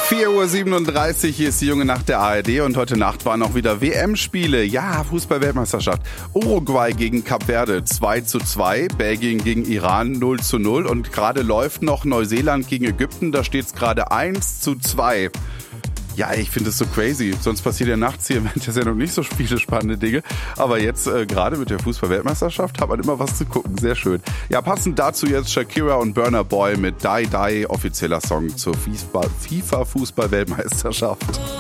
4:37 Uhr, hier ist die junge Nacht der ARD und heute Nacht waren auch wieder WM-Spiele. Ja, Fußball-Weltmeisterschaft. Uruguay gegen Kap Verde 2:2, Belgien gegen Iran 0:0 und gerade läuft noch Neuseeland gegen Ägypten, da steht es gerade 1:2. Ja, ich finde es so crazy. Sonst passiert ja nachts hier während der Sendung nicht so viele spannende Dinge. Aber jetzt gerade mit der Fußball-Weltmeisterschaft hat man immer was zu gucken. Sehr schön. Ja, passend dazu jetzt Shakira und Burna Boy mit Die Die, offizieller Song zur FIFA-Fußball-Weltmeisterschaft.